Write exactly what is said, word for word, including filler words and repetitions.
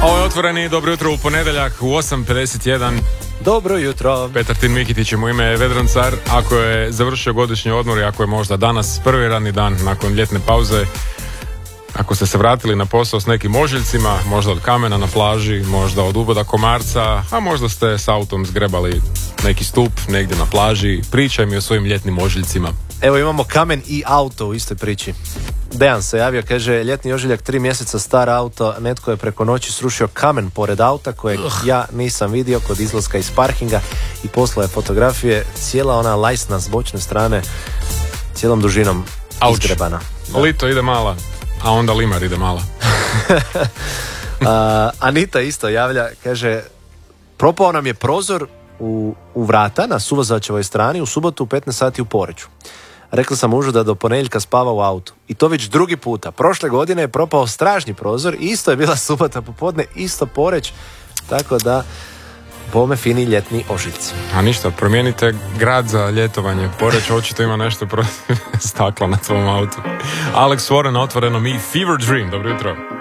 Ovo je Otvoreni, dobro jutro u ponedjeljak u osam pedeset jedan. Dobro jutro. Petar Tin Mikitić je mu ime, Vedran Car. Ako je završio godišnji odmor i ako je možda danas prvi radni dan nakon ljetne pauze, ako ste se vratili na posao s nekim ožiljcima, možda od kamena na plaži, možda od uboda komarca, a možda ste s autom zgrebali neki stup negdje na plaži, pričaj mi o svojim ljetnim ožiljcima. Evo imamo kamen i auto u istoj priči. Dejan se javio, kaže, ljetni ožiljak, tri mjeseca star auto, netko je preko noći srušio kamen pored auta kojeg ja nisam vidio kod izlaska iz parkinga i poslao je fotografije, cijela ona lajsna s bočne strane, cijelom dužinom Auč. Izgrebana. Da. Lito ide mala, a onda limar ide mala. uh, Anita isto javlja, kaže, propao nam je prozor u, u vrata na suvozačevoj strani u subotu u petnaest sati u Poreču. Rekla sam mužu da do ponedjeljka spava u autu. I to već drugi puta. Prošle godine je propao stražni prozor i isto je bila subota popodne, isto Poreć. Tako da, bome fini ljetni ožiljci. A ništa, promijenite grad za ljetovanje. Poreć očito ima nešto protiv stakla na tvom autu. Alex Warren na Otvorenom i Fever Dream. Dobro jutro.